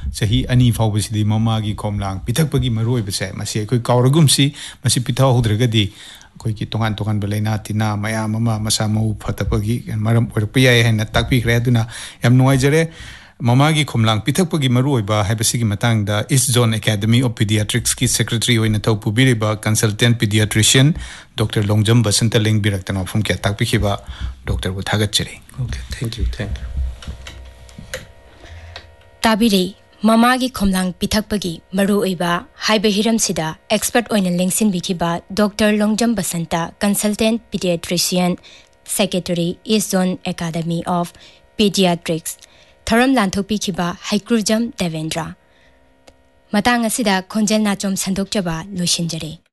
सही अनी फाउबसिदी ममागी खोमलांग पिथकपगी मरोइबसे मसी अखोय कावरगुमसी मसी पिथाव होद्रगदी अखोय की तोंगान तोंगान बलेना तिना मयाम ममा मसा मऊ फतपगी मरम ओरपय हैना ताकपीखरे अदुना याम नुवाइजरे ममागी खोमलांग पिथकपगी मरोइबा हैबसिगी मतंगदा east zone academy of paediatrics की secretary ओइना थौपुबिरिबा consultant paediatrician doctor Longjam बसंत लिंग बिरक्तना फुम के ताकपीखिबा डॉक्टर बु थागतचरी okay thank you ताबिरे ममागी खोमलांग पिथकपगी मरुओइबा highway हिरमसिदा expert ओइना लेंगसिन बिखिबा doctor Longjam Basanta consultant paediatrician secretary east zone academy of paediatrics थरम लांथोपिखिबा हाइक्रुजम Devendra Matang असिदा खोंजेल नाचोम संदोकचबा लोइसिनजरे।